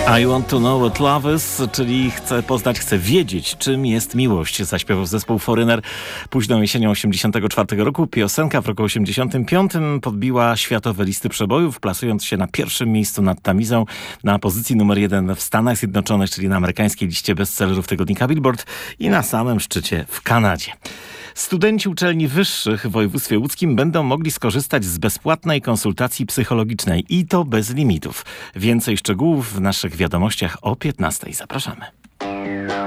I want to know what love is, czyli chcę wiedzieć, czym jest miłość. Zaśpiewał zespół Foreigner późną jesienią 1984 roku. Piosenka w roku 1985 podbiła światowe listy przebojów, plasując się na pierwszym miejscu nad Tamizą, na pozycji numer 1 w Stanach Zjednoczonych, czyli na amerykańskiej liście bestsellerów tygodnika Billboard i na samym szczycie w Kanadzie. Studenci uczelni wyższych w województwie łódzkim będą mogli skorzystać z bezpłatnej konsultacji psychologicznej i to bez limitów. Więcej szczegółów w naszych wiadomościach o 15:00. Zapraszamy.